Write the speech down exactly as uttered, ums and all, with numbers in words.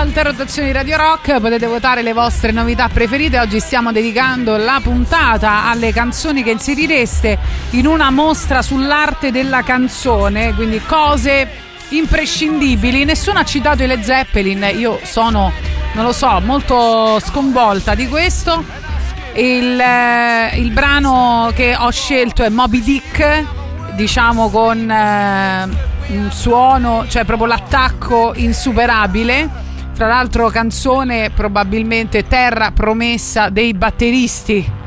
Alta rotazione di Radio Rock, potete votare le vostre novità preferite. Oggi stiamo dedicando la puntata alle canzoni che inserireste in una mostra sull'arte della canzone, quindi cose imprescindibili. Nessuno ha citato i Led Zeppelin, io sono, non lo so, molto sconvolta di questo. Il, il brano che ho scelto è Moby Dick, diciamo con eh, un suono, cioè proprio l'attacco insuperabile. Tra l'altro canzone probabilmente terra promessa dei batteristi